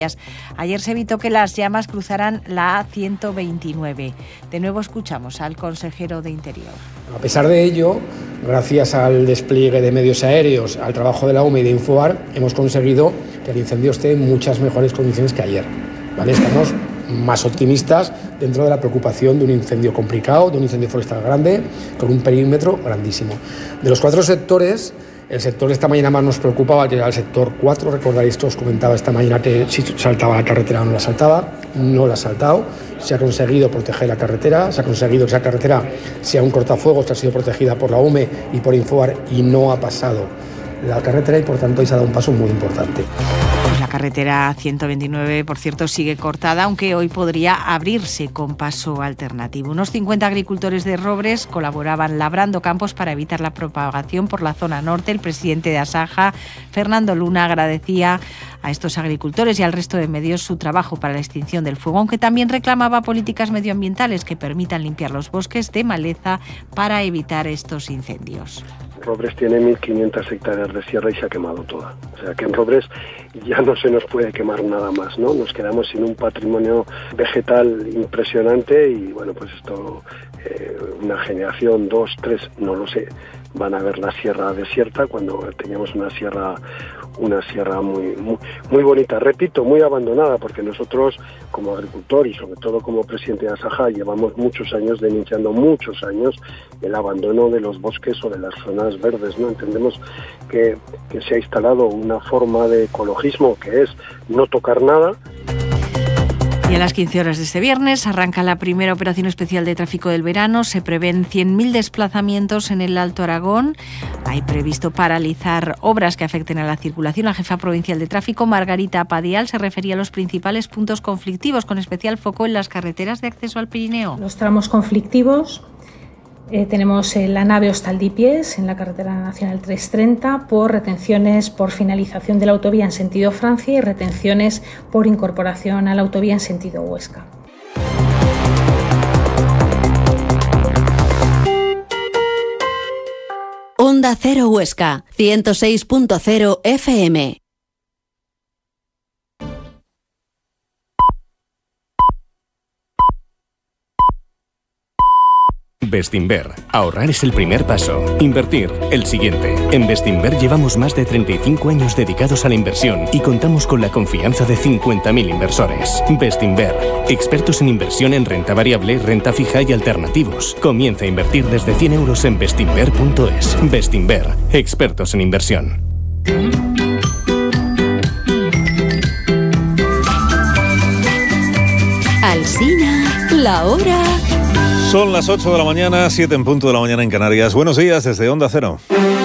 Ayer se evitó que las llamas cruzaran la A129. De nuevo escuchamos al consejero de Interior. A pesar de ello, gracias al despliegue de medios aéreos, al trabajo de la UME y de Infobar, hemos conseguido que el incendio esté en muchas mejores condiciones que ayer, ¿vale? Estamos más optimistas dentro de la preocupación de un incendio complicado, de un incendio forestal grande, con un perímetro grandísimo. De los 4 sectores, el sector de esta mañana más nos preocupaba, que era el sector 4. Recordaréis que os comentaba esta mañana que si saltaba la carretera o no la saltaba. No la ha saltado. Se ha conseguido proteger la carretera, se ha conseguido que esa carretera sea un cortafuegos que ha sido protegida por la UME y por Infobar y no ha pasado la carretera y por tanto ahí se ha dado un paso muy importante. Pues la carretera 129, por cierto, sigue cortada, aunque hoy podría abrirse con paso alternativo. Unos 50 agricultores de Robres colaboraban labrando campos para evitar la propagación por la zona norte. El presidente de Asaja, Fernando Luna, agradecía a estos agricultores y al resto de medios su trabajo para la extinción del fuego, aunque también reclamaba políticas medioambientales que permitan limpiar los bosques de maleza para evitar estos incendios. Robres tiene 1.500 hectáreas de sierra y se ha quemado toda. O sea que en Robres ya no se nos puede quemar nada más, ¿no? Nos quedamos sin un patrimonio vegetal impresionante y bueno, pues esto, una generación, 2, 3, no lo sé, van a ver la sierra desierta cuando teníamos una sierra muy bonita, repito, muy abandonada, porque nosotros como agricultor y sobre todo como presidente de Asaja llevamos muchos años denunciando el abandono de los bosques o de las zonas verdes, ¿no? Entendemos que se ha instalado una forma de ecologismo que es no tocar nada. Y a las 15 horas de este viernes arranca la primera operación especial de tráfico del verano. Se prevén 100.000 desplazamientos en el Alto Aragón. Hay previsto paralizar obras que afecten a la circulación. La jefa provincial de tráfico, Margarita Padial, se refería a los principales puntos conflictivos, con especial foco en las carreteras de acceso al Pirineo. Los tramos conflictivos. Tenemos la nave Hostaldipies en la carretera nacional 330 por retenciones por finalización de la autovía en sentido Francia y retenciones por incorporación a la autovía en sentido Huesca. Onda Cero Huesca, 106.0 FM. Bestinver. Ahorrar es el primer paso. Invertir, el siguiente. En Bestinver llevamos más de 35 años dedicados a la inversión y contamos con la confianza de 50.000 inversores. Bestinver. Expertos en inversión en renta variable, renta fija y alternativos. Comienza a invertir desde 100 euros en bestinver.es. Bestinver. Expertos en inversión. Alsina, la hora. Son las 8 de la mañana, 7 en punto de la mañana en Canarias. Buenos días desde Onda Cero.